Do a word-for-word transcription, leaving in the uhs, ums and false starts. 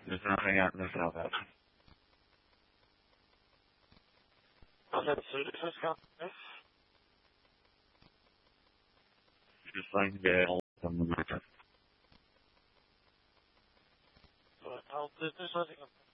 There's nothing, nothing else happening. Okay, so this is coming. Just like Dale from the market. So, I'll, this is nothing.